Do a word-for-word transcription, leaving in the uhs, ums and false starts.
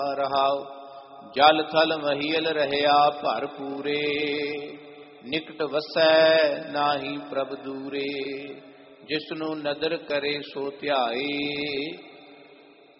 ਰਹਾਉ। ਜਲ ਥਲ ਮਹੀਲ ਰਹਿਆ ਭਰ ਪੂਰੇ, ਨਿਕਟ ਵਸੈ ਨਾਹੀ ਪ੍ਰਭ ਦੂਰੇ। ਜਿਸਨੂੰ ਨਦਰ ਕਰੇ ਸੋ ਧਿਆਏ,